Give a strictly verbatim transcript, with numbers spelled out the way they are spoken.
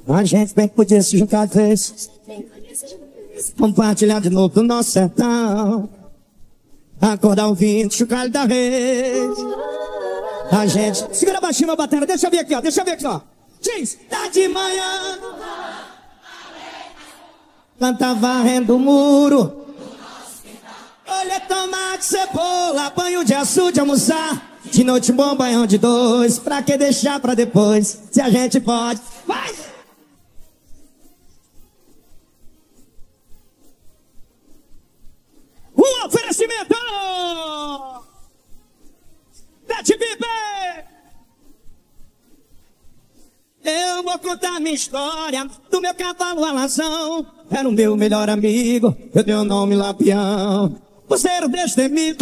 A gente bem que podia se juntar às vezes, compartilhar de novo do nosso sertão, acordar ouvindo chocalho da rede. A gente... Segura baixinho meu batera, deixa eu ver aqui, ó, deixa eu ver aqui, ó. Diz, tá de manhã, planta varrendo o muro, olha tomate, cebola, banho de açúcar de almoçar. De noite um bom banhão de dois, pra que deixar pra depois, se a gente pode. Vai! Um oferecimento da T V B. Eu vou contar minha história do meu cavalo alazão. Era o meu melhor amigo, eu dei o nome Lampião. Por ser o destemido